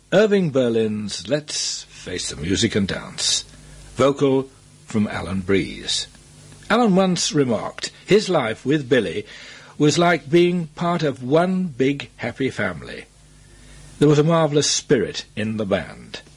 Irving Berlin's Let's Face the Music and Dance. Vocal from Alan Breeze. Alan once remarked his life with Billy was like being part of one big happy family. There was a marvellous spirit in the band.